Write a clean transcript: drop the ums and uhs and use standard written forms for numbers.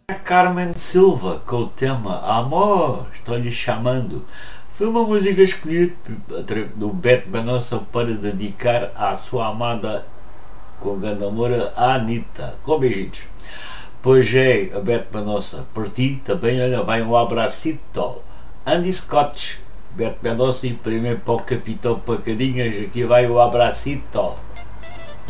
Carmen Silva com o tema Amor, estou-lhe chamando. Foi uma música escolhida do Beto Banossa para dedicar à sua amada com grande amor, a Anitta. Com beijinhos. Pois é, a Beto Banossa. Por ti também, olha, vai um abracito. Andy Scott, Beto Banossa e primeiro para o Capitão Pacadinhas, aqui vai o abracito.